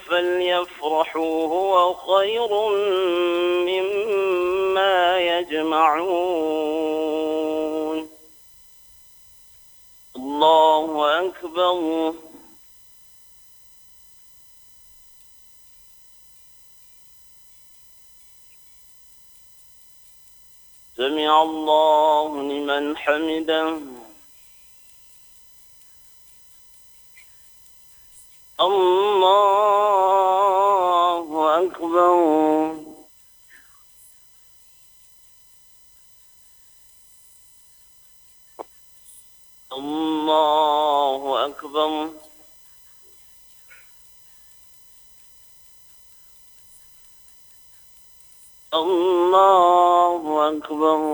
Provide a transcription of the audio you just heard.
فليفرحوا هو خير مما يجمعون. الله أكبر. سمع الله لمن حمده. الله أكبر. الله أكبر. الله أكبر.